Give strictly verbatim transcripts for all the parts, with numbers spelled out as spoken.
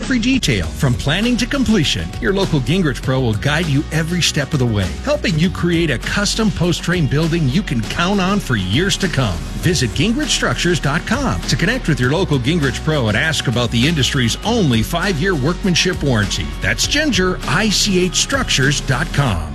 every detail from planning to completion. Your local Gingrich Pro will guide you every step of the way, helping you create a custom post-frame building you can count on for years to come. Visit Gingrich Structures dot com to connect with your local Gingrich Pro and ask about the industry's only five-year workmanship warranty. That's Ginger I C H Structures dot com.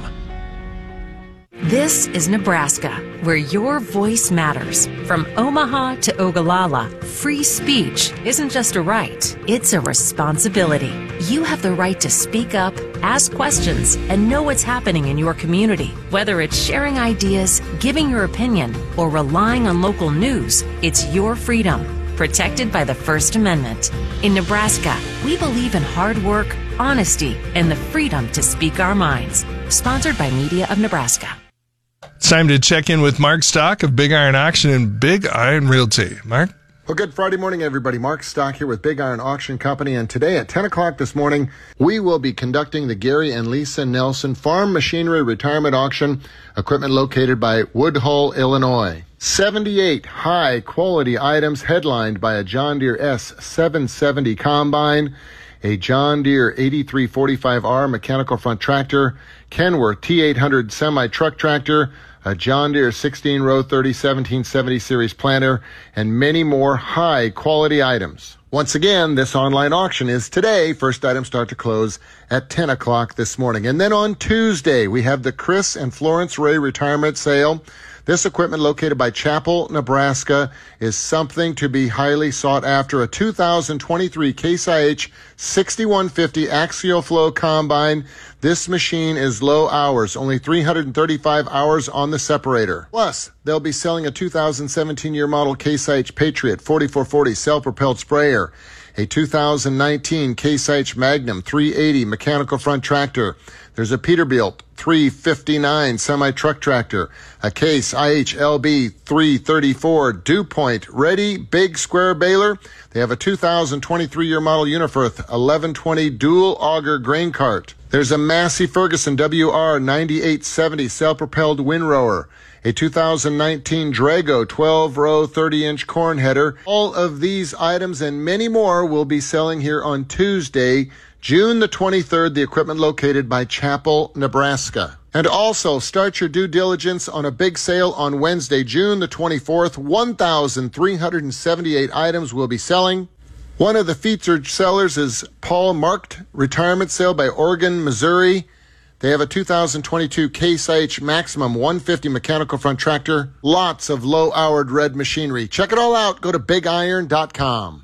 This is Nebraska, where your voice matters. From Omaha to Ogallala, free speech isn't just a right, it's a responsibility. You have the right to speak up, ask questions, and know what's happening in your community. Whether it's sharing ideas, giving your opinion, or relying on local news, it's your freedom, protected by the First Amendment. In Nebraska, we believe in hard work, honesty, and the freedom to speak our minds. Sponsored by Media of Nebraska. It's time to check in with Mark Stock of Big Iron Auction and Big Iron Realty. Mark? Well, good Friday morning, everybody. Mark Stock here with Big Iron Auction Company, and today at ten o'clock this morning, we will be conducting the Gary and Lisa Nelson Farm Machinery Retirement Auction, equipment located by Woodhull, Illinois. seventy-eight high-quality items headlined by a John Deere S seven seventy combine, a John Deere eighty-three forty-five R mechanical front tractor, Kenworth T eight hundred semi-truck tractor, a John Deere sixteen row thirty seventeen seventy series planter, and many more high-quality items. Once again, this online auction is today. First items start to close at ten o'clock this morning. And then on Tuesday, we have the Chris and Florence Ray Retirement Sale. This equipment, located by Chapel, Nebraska, is something to be highly sought after. A two thousand twenty-three Case I H sixty-one fifty Axial Flow Combine. This machine is low hours, only three hundred thirty-five hours on the separator. Plus, they'll be selling a two thousand seventeen year model Case I H Patriot forty-four forty self-propelled sprayer, a two thousand nineteen Case I H Magnum three eighty mechanical front tractor. There's a Peterbilt three fifty-nine semi-truck tractor, a Case I H L B three thirty-four Dew Point Ready Big Square Baler. They have a two thousand twenty-three year model Unifirth eleven twenty dual auger grain cart. There's a Massey Ferguson W R ninety-eight seventy self-propelled windrower, a two thousand nineteen Drago twelve row thirty inch corn header. All of these items and many more will be selling here on Tuesday, June the twenty-third, the equipment located by Chapel, Nebraska. And also, start your due diligence on a big sale on Wednesday, June the twenty-fourth. one thousand three hundred seventy-eight items will be selling. One of the featured sellers is Paul Marked Retirement Sale by Oregon, Missouri. They have a two thousand twenty-two Case I H Maximum one fifty mechanical front tractor. Lots of low-hourred red machinery. Check it all out. Go to big iron dot com.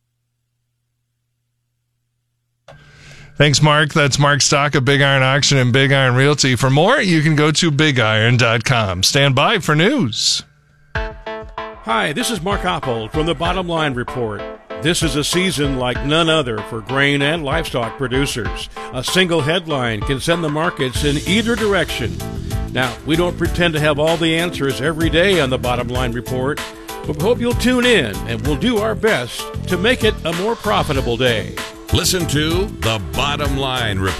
Thanks, Mark. That's Mark Stock of Big Iron Auction and Big Iron Realty. For more, you can go to big iron dot com. Stand by for news. Hi, this is Mark Oppold from the Bottom Line Report. This is a season like none other for grain and livestock producers. A single headline can send the markets in either direction. Now, we don't pretend to have all the answers every day on the Bottom Line Report, but we hope you'll tune in and we'll do our best to make it a more profitable day. Listen to The Bottom Line Report.